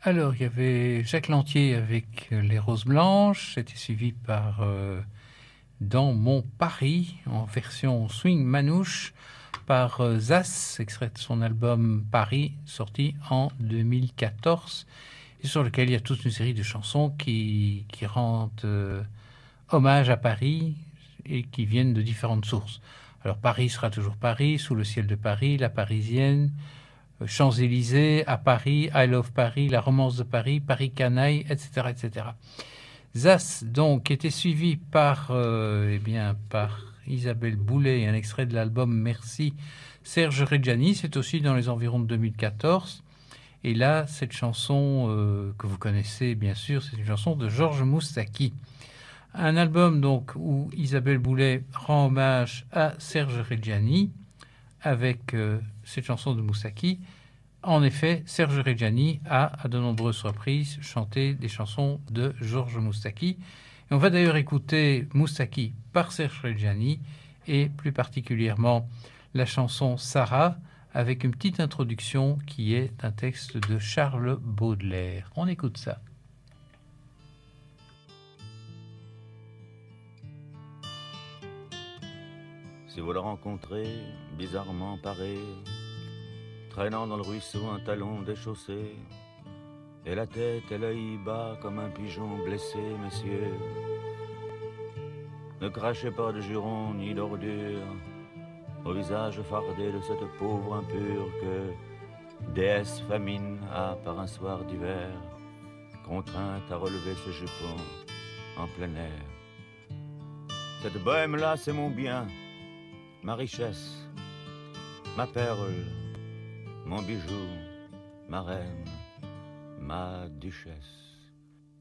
Alors, il y avait Jacques Lantier avec Les Roses Blanches, c'était suivi par Dans mon Paris, en version swing manouche, par Zas, extrait de son album Paris, sorti en 2014, et sur lequel il y a toute une série de chansons qui rendent hommage à Paris et qui viennent de différentes sources. Alors Paris sera toujours Paris, Sous le ciel de Paris, La Parisienne, Champs-Élysées, À Paris, I Love Paris, La Romance de Paris, Paris Canaille, etc., etc. Zas, donc, était suivi par Isabelle Boulay, un extrait de l'album Merci, Serge Reggiani, c'est aussi dans les environs de 2014. Et là, cette chanson que vous connaissez bien sûr, c'est une chanson de Georges Moustaki. Un album donc où Isabelle Boulay rend hommage à Serge Reggiani avec cette chanson de Moustaki. En effet, Serge Reggiani a, à de nombreuses reprises, chanté des chansons de Georges Moustaki. Et on va d'ailleurs écouter Moustaki par Serge Reggiani et plus particulièrement la chanson Sarah avec une petite introduction qui est un texte de Charles Baudelaire. On écoute ça. Si vous le rencontrez, bizarrement paré, traînant dans le ruisseau un talon déchaussé, et la tête et l'œil bas comme un pigeon blessé, messieurs, ne crachez pas de jurons ni d'ordures au visage fardé de cette pauvre impure que déesse famine a par un soir d'hiver contrainte à relever ce jupon en plein air. Cette bohème-là, c'est mon bien, ma richesse, ma perle, mon bijou, ma reine, ma duchesse.